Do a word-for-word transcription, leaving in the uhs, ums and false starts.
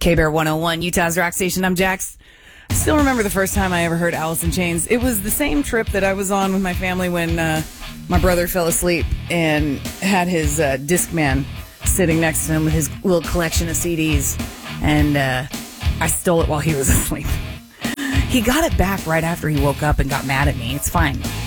K-Bear one oh one, Utah's rock station. I'm Jax. I still remember the first time I ever heard Alice in Chains. It was the same trip that I was on with my family when uh, my brother fell asleep and had his uh, Discman sitting next to him with his little collection of C Ds. And uh, I stole it while he was asleep. He got it back right after he woke up and got mad at me. It's fine.